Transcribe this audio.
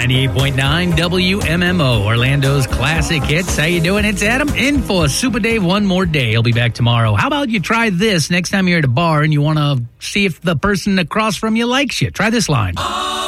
98.9 WMMO, Orlando's classic hits. How you doing? It's Adam in for Super Dave one more day. He'll be back tomorrow. How about you try this next time you're at a bar and you want to see if the person across from you likes you? Try this line.